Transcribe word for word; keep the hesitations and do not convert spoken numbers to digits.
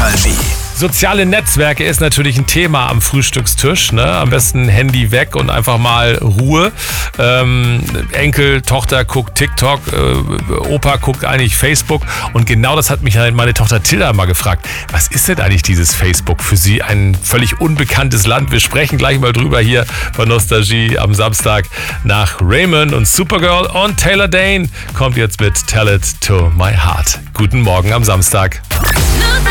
Nostalgie. Soziale Netzwerke ist natürlich ein Thema am Frühstückstisch. Ne? Am besten Handy weg und einfach mal Ruhe. Ähm, Enkel, Tochter guckt TikTok, äh, Opa guckt eigentlich Facebook. Und genau das hat mich meine Tochter Tilda mal gefragt. Was ist denn eigentlich dieses Facebook? Für sie ein völlig unbekanntes Land. Wir sprechen gleich mal drüber hier bei Nostalgie am Samstag nach Raymond und Supergirl. Und Taylor Dayne kommt jetzt mit Tell It to My Heart. Guten Morgen am Samstag.